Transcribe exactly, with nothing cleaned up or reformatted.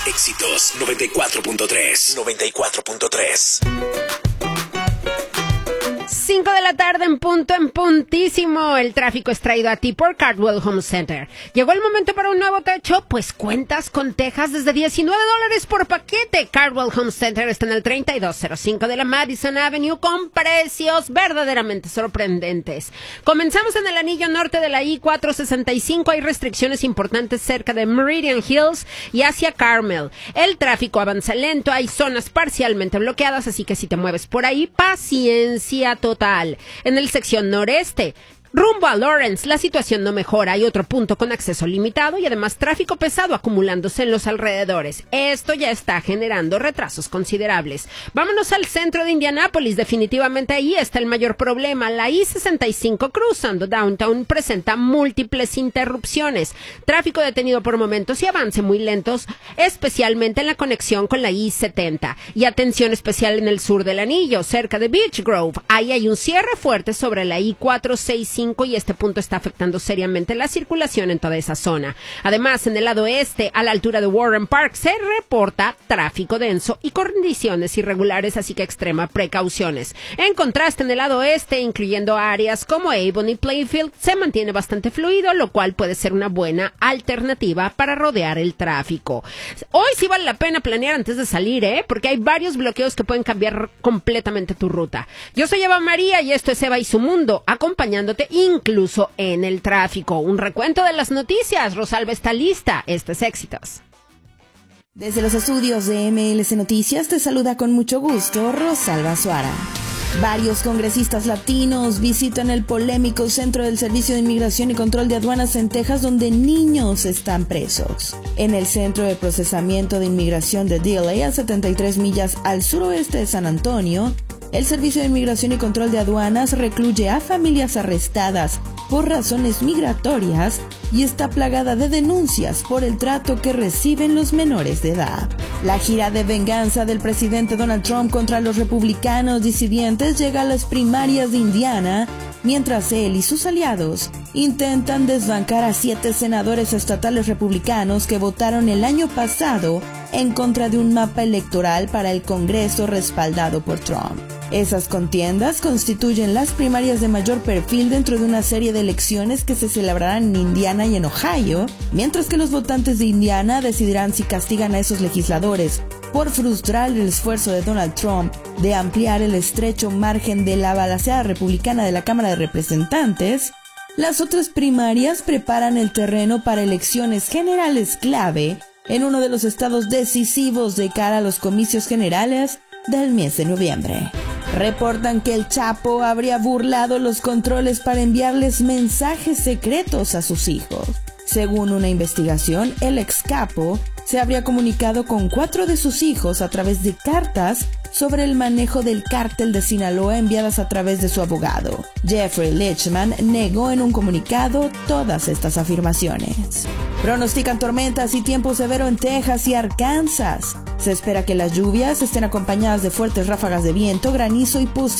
Éxitos noventa y cuatro punto tres. noventa y cuatro punto tres. cinco de la tarde en punto, en puntísimo. El tráfico es traído a ti por Cardwell Home Center. ¿Llegó el momento para un nuevo techo? Pues cuentas con tejas desde diecinueve dólares por paquete. Cardwell Home Center está en el treinta y dos cero cinco de la Madison Avenue con precios verdaderamente sorprendentes. Comenzamos en el anillo norte de la I cuatrocientos sesenta y cinco. Hay restricciones importantes cerca de Meridian Hills y hacia Carmel. El tráfico avanza lento. Hay zonas parcialmente bloqueadas, así que si te mueves por ahí, paciencia total. En el sección noreste, rumbo a Lawrence, la situación no mejora. Hay otro punto con acceso limitado y además tráfico pesado acumulándose en los alrededores. Esto ya está generando retrasos considerables. Vámonos al centro de Indianápolis. Definitivamente ahí está el mayor problema. La I sesenta y cinco cruzando Downtown presenta múltiples interrupciones. Tráfico detenido por momentos y avance muy lentos, especialmente en la conexión con la I setenta. Y atención especial en el sur del anillo, cerca de Beach Grove. Ahí hay un cierre fuerte sobre la I cuatrocientos sesenta y cinco. Y este punto está afectando seriamente la circulación en toda esa zona. Además, en el lado este, a la altura de Warren Park, se reporta tráfico denso y condiciones irregulares, así que extrema precauciones. En contraste, en el lado oeste, incluyendo áreas como Avon y Playfield, se mantiene bastante fluido, lo cual puede ser una buena alternativa para rodear el tráfico. Hoy sí vale la pena planear antes de salir, ¿eh? Porque hay varios bloqueos que pueden cambiar completamente tu ruta. Yo soy Eva María y esto es Eva y su Mundo, acompañándote incluso en el tráfico. Un recuento de las noticias. Rosalba está lista. Esto es Éxitos. Desde los estudios de M L C Noticias te saluda con mucho gusto Rosalba Suara. Varios congresistas latinos visitan el polémico Centro del Servicio de Inmigración y Control de Aduanas en Texas, donde niños están presos. En el Centro de Procesamiento de Inmigración de D L A, a setenta y tres millas al suroeste de San Antonio, el Servicio de Inmigración y Control de Aduanas recluye a familias arrestadas por razones migratorias y está plagada de denuncias por el trato que reciben los menores de edad. La gira de venganza del presidente Donald Trump contra los republicanos disidentes llega a las primarias de Indiana, mientras él y sus aliados intentan desbancar a siete senadores estatales republicanos que votaron el año pasado en contra de un mapa electoral para el Congreso respaldado por Trump. Esas contiendas constituyen las primarias de mayor perfil dentro de una serie de elecciones que se celebrarán en Indiana y en Ohio, mientras que los votantes de Indiana decidirán si castigan a esos legisladores por frustrar el esfuerzo de Donald Trump de ampliar el estrecho margen de la balaceada republicana de la Cámara de Representantes. Las otras primarias preparan el terreno para elecciones generales clave en uno de los estados decisivos de cara a los comicios generales del mes de noviembre. Reportan que el Chapo habría burlado los controles para enviarles mensajes secretos a sus hijos. Según una investigación, el ex capo se habría comunicado con cuatro de sus hijos a través de cartas sobre el manejo del cártel de Sinaloa enviadas a través de su abogado. Jeffrey Lichman negó en un comunicado todas estas afirmaciones. Pronostican tormentas y tiempo severo en Texas y Arkansas. Se espera que las lluvias estén acompañadas de fuertes ráfagas de viento, granizo y posibles